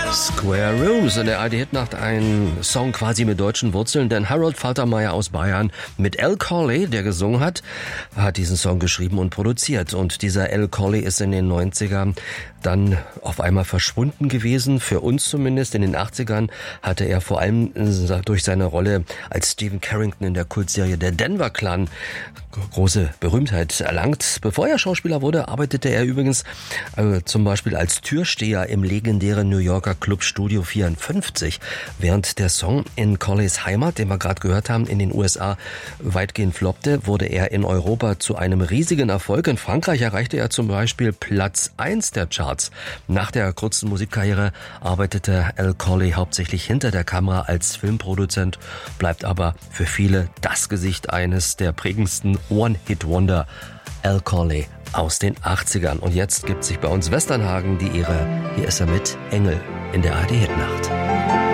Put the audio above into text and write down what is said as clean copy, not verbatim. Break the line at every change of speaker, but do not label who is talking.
Square Rooms in der ARD-Hitnacht, ein Song quasi mit deutschen Wurzeln, denn Harold Faltermeier aus Bayern mit Al Colley, der gesungen hat diesen Song geschrieben und produziert. Und dieser Al Colley ist in den 90ern dann auf einmal verschwunden gewesen, für uns zumindest. In den 80ern hatte er vor allem durch seine Rolle als Stephen Carrington in der Kultserie Der Denver Clan große Berühmtheit erlangt. Bevor er Schauspieler wurde, arbeitete er übrigens zum Beispiel als Türsteher im legendären New Yorker Club Studio 54, während der Song in Colleys Heimat, den wir gerade gehört haben, in den USA weitgehend floppte, wurde er in Europa zu einem riesigen Erfolg. In Frankreich erreichte er zum Beispiel Platz 1 der Charts. Nach der kurzen Musikkarriere arbeitete Al Colley hauptsächlich hinter der Kamera als Filmproduzent, bleibt aber für viele das Gesicht eines der prägendsten One-Hit-Wonder, Al Colley aus den 80ern. Und jetzt gibt sich bei uns Westernhagen die Ehre. Hier ist er mit Engel in der ARD-Hitnacht.